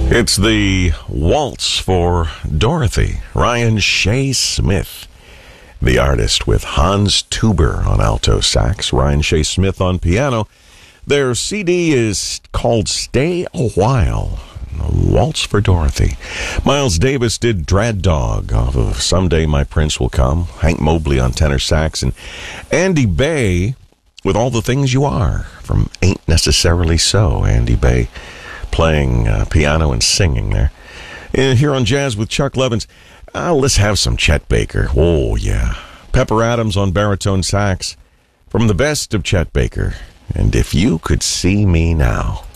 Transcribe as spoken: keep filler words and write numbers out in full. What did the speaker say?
It's the Waltz for Dorothy. Ryan Shea Smith, the artist, with Hans Tuber on alto sax, Ryan Shea Smith on piano. Their C D is called Stay a While, Waltz for Dorothy. Miles Davis did Dread Dog off of Someday My Prince Will Come. Hank Mobley on tenor sax, and Andy Bay with All the Things You Are from Ain't Necessarily So. Andy Bay playing uh, piano and singing there. And here on Jazz with Chuck Levins, uh, let's have some Chet Baker. Oh, yeah. Pepper Adams on baritone sax from the best of Chet Baker. And If You Could See Me Now.